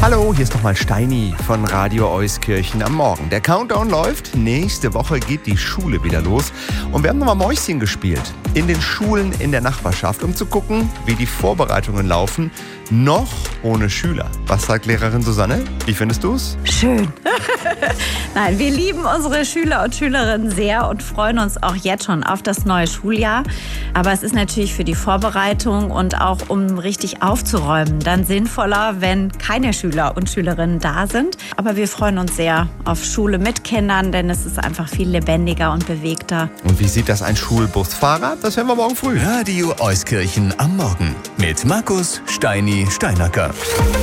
Hallo, hier ist nochmal Steini von Radio Euskirchen am Morgen. Der Countdown läuft, nächste Woche geht die Schule wieder los und wir haben nochmal Mäuschen gespielt in den Schulen in der Nachbarschaft, um zu gucken, wie die Vorbereitungen laufen, noch ohne Schüler. Was sagt Lehrerin Susanne? Wie findest du's? Schön. Nein, wir lieben unsere Schüler und Schülerinnen sehr und freuen uns auch jetzt schon auf das neue Schuljahr. Aber es ist natürlich für die Vorbereitung und auch um richtig aufzuräumen dann sinnvoller, wenn keine Schüler und Schülerinnen da sind. Aber wir freuen uns sehr auf Schule mit Kindern, denn es ist einfach viel lebendiger und bewegter. Und wie sieht das ein Schulbusfahrer? Das hören wir morgen früh. Radio Euskirchen am Morgen mit Markus Steini Steinacker.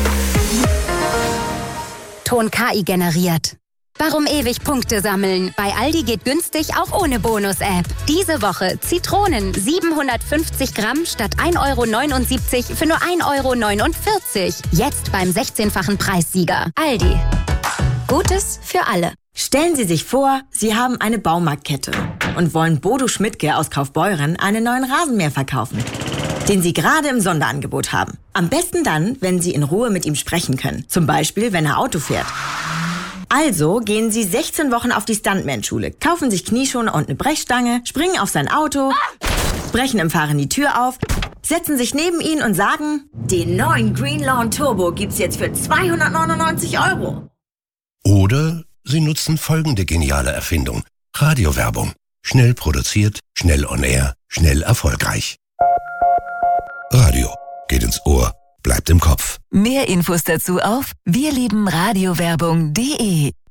Ton KI generiert. Warum ewig Punkte sammeln? Bei Aldi geht günstig auch ohne Bonus-App. Diese Woche Zitronen 750 Gramm statt 1,79 € für nur 1,49 €. Jetzt beim 16-fachen Preissieger. Aldi. Gutes für alle. Stellen Sie sich vor, Sie haben eine Baumarktkette und wollen Bodo Schmidtke aus Kaufbeuren einen neuen Rasenmäher verkaufen, den Sie gerade im Sonderangebot haben. Am besten dann, wenn Sie in Ruhe mit ihm sprechen können. Zum Beispiel, wenn er Auto fährt. Also gehen Sie 16 Wochen auf die Stuntman-Schule, kaufen sich Knieschoner und eine Brechstange, springen auf sein Auto, brechen im Fahren die Tür auf, setzen sich neben ihn und sagen, den neuen Green Lawn Turbo gibt's jetzt für 299 €. Oder Sie nutzen folgende geniale Erfindung. Radiowerbung. Schnell produziert, schnell on air, schnell erfolgreich. Radio. Geht ins Ohr, bleibt im Kopf. Mehr Infos dazu auf wirliebenradiowerbung.de.